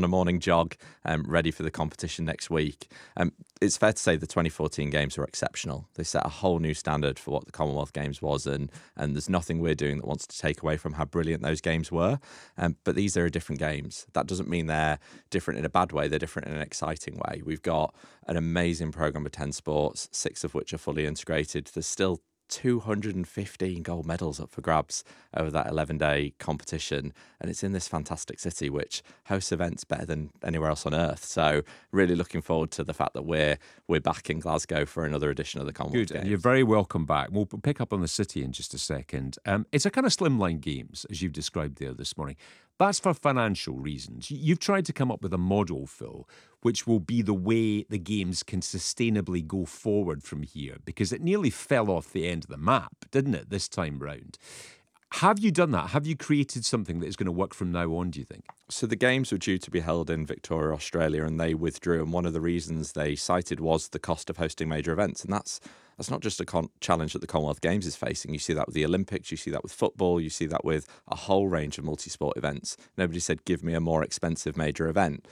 on a morning jog, ready for the competition next week. It's fair to say the 2014 Games were exceptional. They set a whole new standard for what the Commonwealth Games was, and there's nothing we're doing that wants to take away from how brilliant those games were. But these are different games. That doesn't mean they're different in a bad way. They're different in an exciting way. We've got an amazing programme of 10 sports, 6 of which are fully integrated. There's still 215 gold medals up for grabs over that 11-day competition, and it's in this fantastic city which hosts events better than anywhere else on earth. So really looking forward to the fact that we're back in Glasgow for another edition of the Commonwealth Good, Games. and you're very welcome back. We'll pick up on the city in just a second. It's a kind of slimline games, as you've described there this morning. That's for financial reasons. You've tried to come up with a model, Phil, which will be the way the games can sustainably go forward from here, because it nearly fell off the end of the map, didn't it, this time round? Have you done that? Have you created something that is going to work from now on, do you think? So the games were due to be held in Victoria, Australia, and they withdrew. And one of the reasons they cited was the cost of hosting major events. And that's not just a challenge that the Commonwealth Games is facing. You see that with the Olympics, you see that with football, you see that with a whole range of multi-sport events. Nobody said, give me a more expensive major event.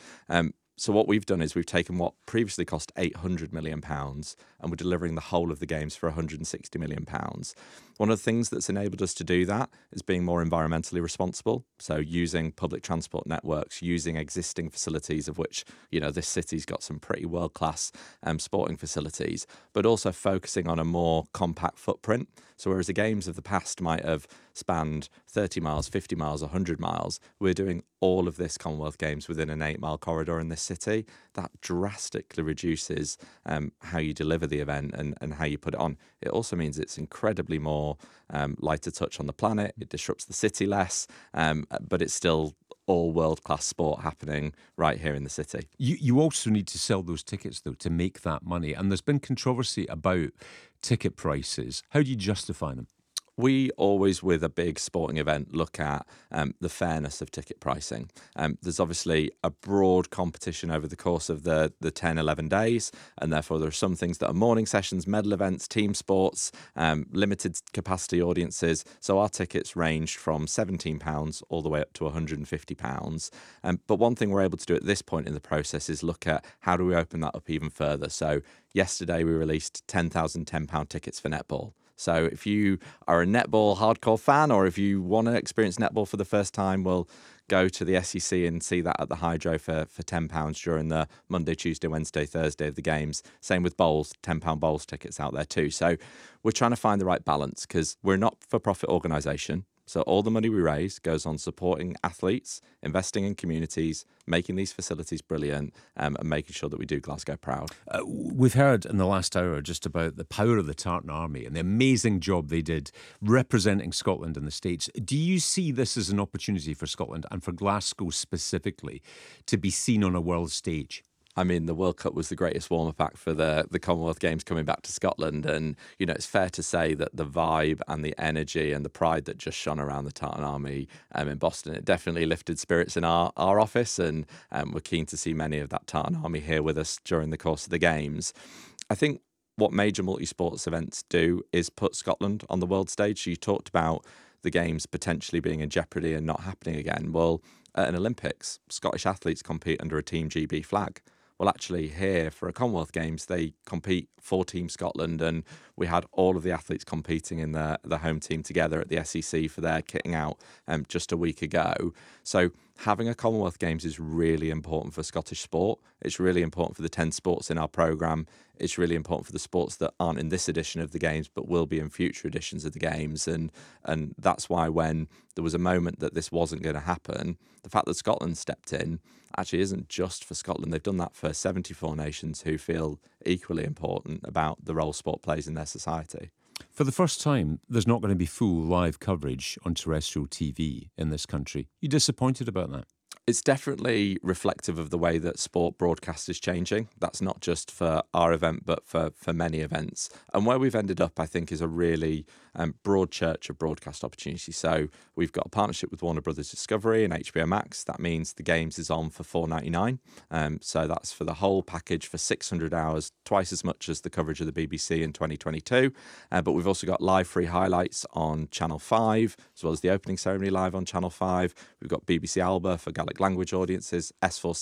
So what we've done is we've taken what previously cost £800 million and we're delivering the whole of the games for £160 million. One of the things that's enabled us to do that is being more environmentally responsible. So using public transport networks, using existing facilities, of which, this city's got some pretty world-class sporting facilities, but also focusing on a more compact footprint. So whereas the games of the past might have spanned 30 miles, 50 miles, 100 miles, we're doing all of this Commonwealth Games within an 8-mile corridor in this city. That drastically reduces how you deliver the event and how you put it on. It also means it's incredibly more lighter touch on the planet. It disrupts the city less, but it's still all world-class sport happening right here in the city. You also need to sell those tickets, though, to make that money. And there's been controversy about ticket prices. How do you justify them? We always, with a big sporting event, look at the fairness of ticket pricing. There's obviously a broad competition over the course of the 10, 11 days, and therefore there are some things that are morning sessions, medal events, team sports, limited capacity audiences. So our tickets ranged from £17 all the way up to £150. But one thing we're able to do at this point in the process is look at how do we open that up even further. So yesterday we released 10,000 £10 tickets for netball. So if you are a netball hardcore fan, or if you want to experience netball for the first time, we'll go to the SEC and see that at the Hydro for £10 during the Monday, Tuesday, Wednesday, Thursday of the games. Same with bowls, £10 bowls tickets out there too. So we're trying to find the right balance, because we're a not-for-profit organisation. So all the money we raise goes on supporting athletes, investing in communities, making these facilities brilliant, and making sure that we do Glasgow proud. We've heard in the last hour just about the power of the Tartan Army and the amazing job they did representing Scotland in the States. Do you see this as an opportunity for Scotland and for Glasgow specifically to be seen on a world stage? I mean, the World Cup was the greatest warm-up act for the Commonwealth Games coming back to Scotland. And, it's fair to say that the vibe and the energy and the pride that just shone around the Tartan Army in Boston, it definitely lifted spirits in our office. And we're keen to see many of that Tartan Army here with us during the course of the Games. I think what major multi-sports events do is put Scotland on the world stage. So you talked about the Games potentially being in jeopardy and not happening again. Well, at an Olympics, Scottish athletes compete under a Team GB flag. Well, actually, here for a Commonwealth Games, they compete for Team Scotland, and we had all of the athletes competing in the home team together at the SEC for their kitting out just a week ago. So having a Commonwealth Games is really important for Scottish sport. It's really important for the 10 sports in our programme. It's really important for the sports that aren't in this edition of the Games but will be in future editions of the Games. And that's why when there was a moment that this wasn't going to happen, the fact that Scotland stepped in actually isn't just for Scotland. They've done that for 74 nations who feel equally important about the role sport plays in their society. For the first time, there's not going to be full live coverage on terrestrial TV in this country. You disappointed about that? It's definitely reflective of the way that sport broadcast is changing. That's not just for our event, but for many events. And where we've ended up, I think, is a really broad church of broadcast opportunities. So we've got a partnership with Warner Brothers Discovery and HBO Max. That means the Games is on for $4.99. So that's for the whole package for 600 hours, twice as much as the coverage of the BBC in 2022. But we've also got live free highlights on Channel 5, as well as the opening ceremony live on Channel 5. We've got BBC Alba for Gaelic language audiences, S4